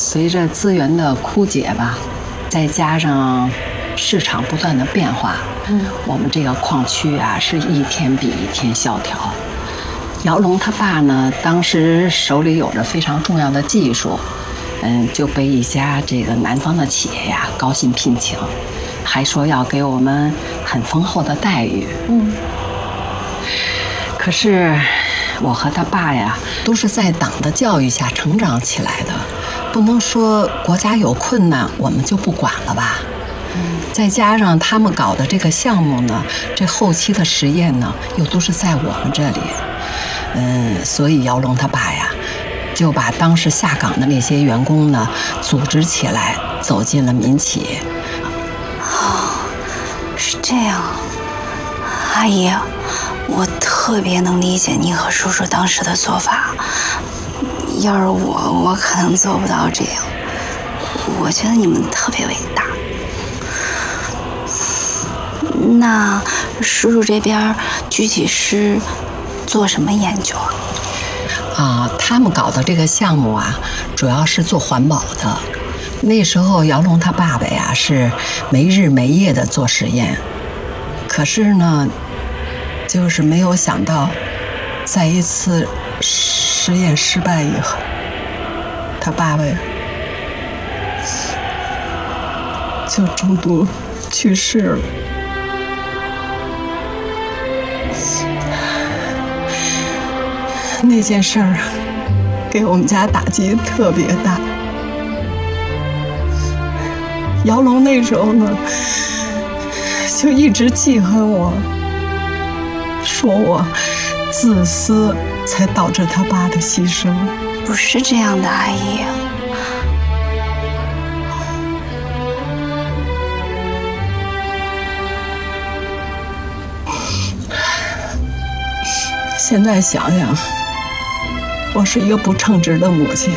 随着资源的枯竭吧，再加上市场不断的变化，我们这个矿区啊是一天比一天萧条。姚龙他爸呢，当时手里有着非常重要的技术，就被一家这个南方的企业呀高薪聘请，还说要给我们很丰厚的待遇。可是我和他爸呀，都是在党的教育下成长起来的，不能说国家有困难我们就不管了吧。再加上他们搞的这个项目呢，这后期的实验呢，又都是在我们这里。所以姚龙他爸呀，就把当时下岗的那些员工呢，组织起来，走进了民企。 是这样，阿姨，我特别能理解你和叔叔当时的做法。要是我可能做不到这样。我觉得你们特别伟大。那叔叔这边具体是做什么研究啊？ 他们搞的这个项目啊，主要是做环保的。那时候姚龙他爸爸呀是没日没夜的做实验，可是呢，就是没有想到，在一次实验失败以后，他爸爸就中毒去世了。那件事儿给我们家打击特别大。姚龙那时候呢，就一直记恨我，说我自私，才导致他爸的牺牲。 不是这样的，阿姨。 现在想想，我是一个不称职的母亲。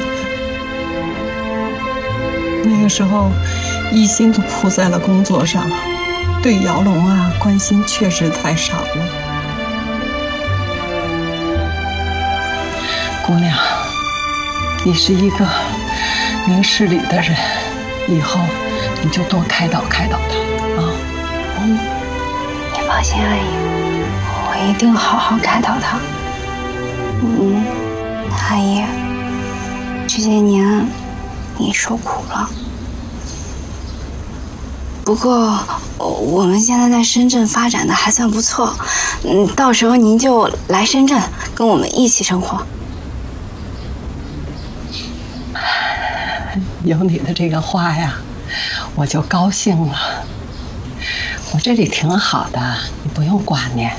那个时候，一心都扑在了工作上，对姚龙啊关心确实太少了。姑娘，你是一个明事理的人，以后你就多开导开导他啊。 你放心，阿姨，我一定好好开导他。阿姨，这些年你受苦了。不过我们现在在深圳发展的还算不错，到时候您就来深圳跟我们一起生活。 有你的这个话呀，我就高兴了。我这里挺好的，你不用挂念。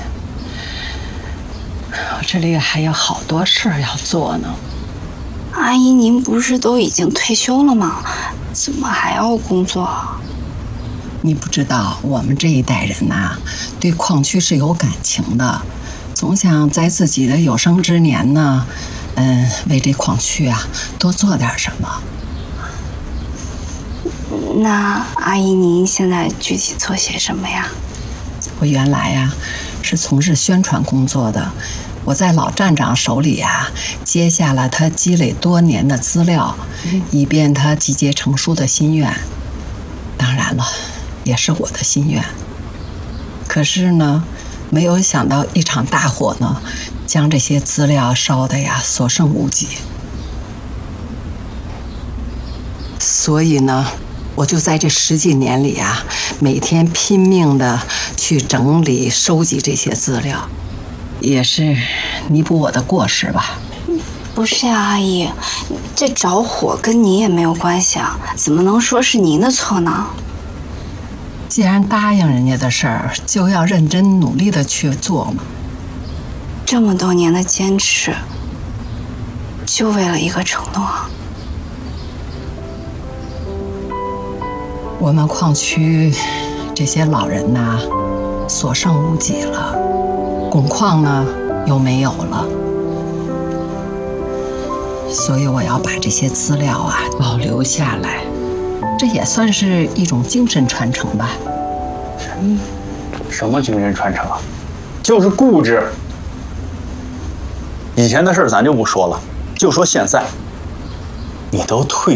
我这里还有好多事儿要做呢。 阿姨，您不是都已经退休了吗？怎么还要工作啊？ 你不知道，我们这一代人呐，对矿区是有感情的，总想在自己的有生之年呢，为这矿区啊多做点什么。 那阿姨，您现在具体做些什么呀？ 我原来呀是从事宣传工作的，我在老站长手里呀接下了他积累多年的资料，以便他集结成书的心愿。当然了，也是我的心愿。可是呢，没有想到一场大火呢，将这些资料烧得呀所剩无几。所以呢，我就在这10几年里啊，每天拼命的去整理、收集这些资料，也是弥补我的过失吧。 不是呀，阿姨，这着火跟您也没有关系啊，怎么能说是您的错呢？ 既然答应人家的事儿，就要认真努力的去做嘛。 这么多年的坚持，就为了一个承诺。 我们矿区这些老人呐，所剩无几了，汞矿呢又没有了，所以我要把这些资料啊保留下来，这也算是一种精神传承吧。 什么精神传承啊？就是固执。以前的事儿咱就不说了，就说现在，你都退